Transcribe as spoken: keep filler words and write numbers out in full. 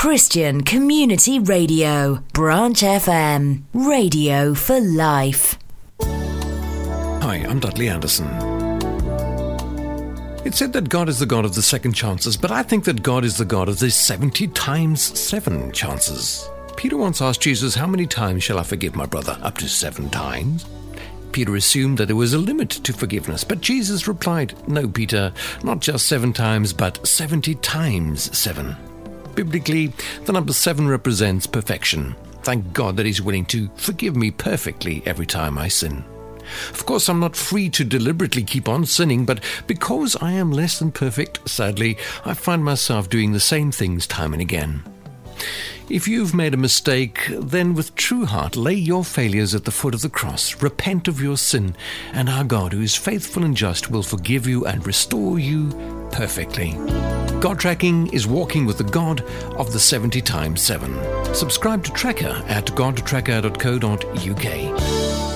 Christian Community Radio, Branch F M, radio for life. Hi, I'm Dudley Anderson. It's said that God is the God of the second chances, but I think that God is the God of the seventy times seven chances. Peter once asked Jesus, how many times shall I forgive my brother? Up to seven times? Peter assumed that there was a limit to forgiveness, but Jesus replied, no, Peter, not just seven times, but seventy times seven. Biblically, the number seven represents perfection. Thank God that He's willing to forgive me perfectly every time I sin. Of course, I'm not free to deliberately keep on sinning, but because I am less than perfect, sadly, I find myself doing the same things time and again. If you've made a mistake, then with true heart lay your failures at the foot of the cross, repent of your sin, and our God, who is faithful and just, will forgive you and restore you perfectly. God Tracking is walking with the God of the seventy times seven. Subscribe to Tracker at god tracker dot co dot uk.